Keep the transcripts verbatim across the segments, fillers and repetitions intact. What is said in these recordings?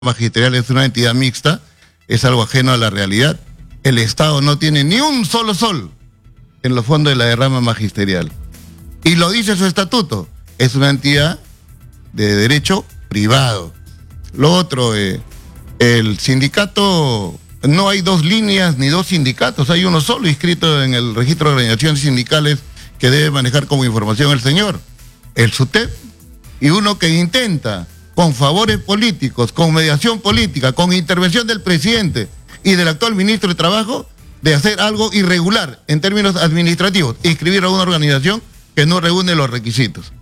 magisterial es una entidad mixta, es algo ajeno a la realidad. El Estado no tiene ni un solo sol en los fondos de la derrama magisterial. Y lo dice su estatuto, es una entidad de derecho privado. Lo otro, eh, el sindicato, no hay dos líneas ni dos sindicatos, hay uno solo inscrito en el registro de organizaciones sindicales que debe manejar como información el señor, el SUTEP, y uno que intenta, con favores políticos, con mediación política, con intervención del presidente y del actual ministro de Trabajo, de hacer algo irregular en términos administrativos, inscribir a una organización que no reúne los requisitos.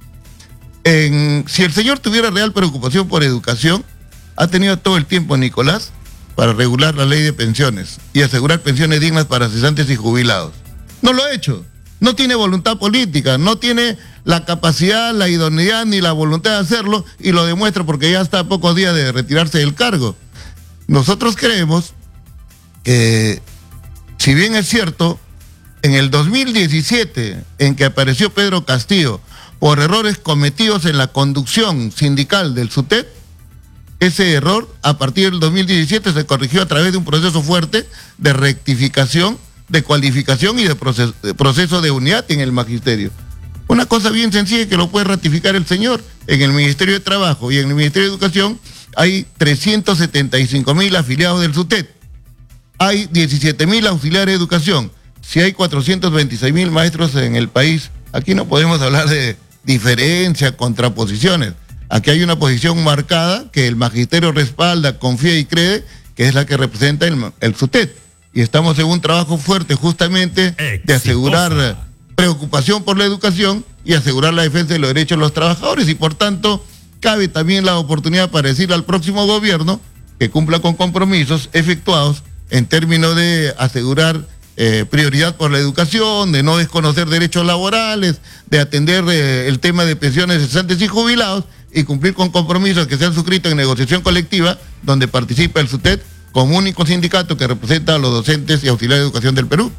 En, si el señor tuviera real preocupación por educación, ha tenido todo el tiempo, Nicolás, para regular la ley de pensiones y asegurar pensiones dignas para cesantes y jubilados. No lo ha hecho. No tiene voluntad política, no tiene la capacidad, la idoneidad ni la voluntad de hacerlo, y lo demuestra porque ya está a pocos días de retirarse del cargo. Nosotros creemos que, si bien es cierto, en el dos mil diecisiete, en que apareció Pedro Castillo por errores cometidos en la conducción sindical del SUTEP, ese error a partir del dos mil diecisiete se corrigió a través de un proceso fuerte de rectificación, de cualificación y de proceso, de proceso de unidad en el magisterio. Una cosa bien sencilla que lo puede ratificar el señor. En el Ministerio de Trabajo y en el Ministerio de Educación hay trescientos setenta y cinco mil afiliados del SUTEP. Hay diecisiete mil auxiliares de educación. Si hay cuatrocientos veintiséis mil maestros en el país, aquí no podemos hablar de diferencia, contraposiciones. Aquí hay una posición marcada que el magisterio respalda, confía y cree, que es la que representa el, el SUTEP. Y estamos en un trabajo fuerte justamente de asegurar preocupación por la educación y asegurar la defensa de los derechos de los trabajadores. Y por tanto, cabe también la oportunidad para decirle al próximo gobierno que cumpla con compromisos efectuados en términos de asegurar eh, prioridad por la educación, de no desconocer derechos laborales, de atender eh, el tema de pensiones de cesantes y jubilados y cumplir con compromisos que se han suscrito en negociación colectiva donde participa el SUTEP como único sindicato que representa a los docentes y auxiliares de educación del Perú.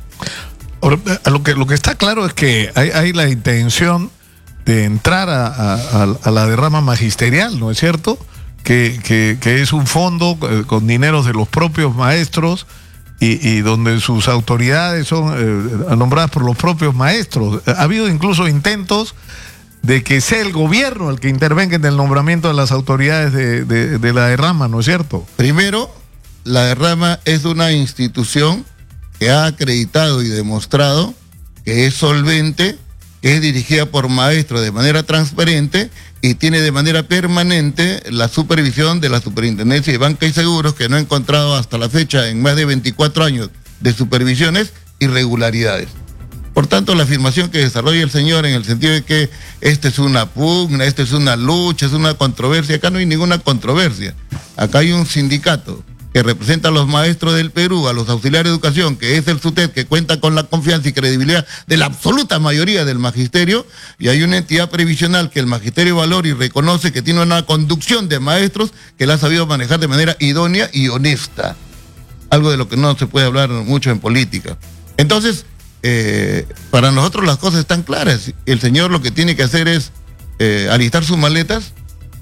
Lo que, lo que está claro es que hay, hay la intención de entrar a, a, a la derrama magisterial, ¿no es cierto? Que, que, que es un fondo con dineros de los propios maestros y, y donde sus autoridades son eh, nombradas por los propios maestros. Ha habido incluso intentos de que sea el gobierno el que intervenga en el nombramiento de las autoridades de, de, de la derrama, ¿no es cierto? Primero, la derrama es una institución que ha acreditado y demostrado que es solvente, que es dirigida por maestros de manera transparente y tiene de manera permanente la supervisión de la Superintendencia de Banca y Seguros, que no ha encontrado hasta la fecha en más de veinticuatro años de supervisiones irregularidades. Por tanto, la afirmación que desarrolla el señor en el sentido de que esta es una pugna, esta es una lucha, es una controversia, acá no hay ninguna controversia. Acá hay un sindicato que representa a los maestros del Perú, a los auxiliares de educación, que es el SUTEP, que cuenta con la confianza y credibilidad de la absoluta mayoría del magisterio, y hay una entidad previsional que el magisterio valora y reconoce que tiene una conducción de maestros que la ha sabido manejar de manera idónea y honesta. Algo de lo que no se puede hablar mucho en política. Entonces, eh, para nosotros las cosas están claras. El señor lo que tiene que hacer es eh, alistar sus maletas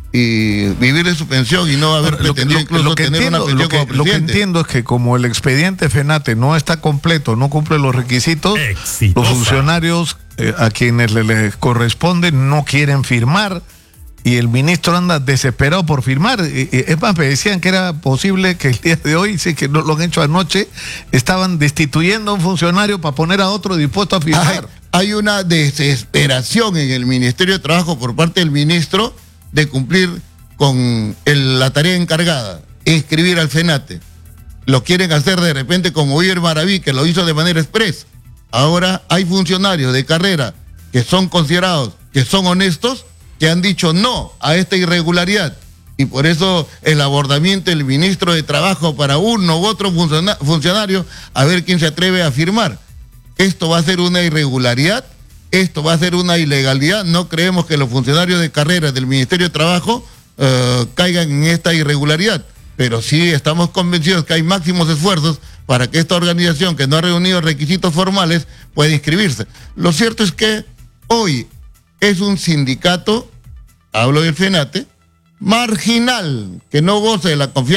y vivir de su pensión y no haber lo, pretendido lo, incluso lo que tener entiendo, una pensión lo que, como presidente. Lo que entiendo es que como el expediente FENATE no está completo, no cumple los requisitos, exitosa. Los funcionarios eh, a quienes les le corresponde no quieren firmar y el ministro anda desesperado por firmar. Es más, me decían que era posible que el día de hoy, sí que no lo han hecho anoche, estaban destituyendo a un funcionario para poner a otro dispuesto a firmar. Hay, hay una desesperación en el Ministerio de Trabajo por parte del ministro de cumplir con el, la tarea encargada, inscribir al FENATE. Lo quieren hacer de repente como Iber Maraví, que lo hizo de manera express. Ahora hay funcionarios de carrera que son considerados, que son honestos, que han dicho no a esta irregularidad. Y por eso el abordamiento del ministro de Trabajo para uno u otro funcionario, a ver quién se atreve a firmar. Esto va a ser una irregularidad. Esto va a ser una ilegalidad. No creemos que los funcionarios de carrera del Ministerio de Trabajo uh, caigan en esta irregularidad, pero sí estamos convencidos que hay máximos esfuerzos para que esta organización, que no ha reunido requisitos formales, pueda inscribirse. Lo cierto es que hoy es un sindicato, hablo del FENATE, marginal que no goce de la confianza